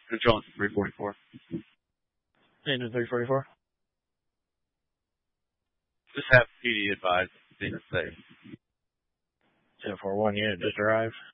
Control 344. Engine 344. Just have PD advised. Being safe. 1041 unit just arrived.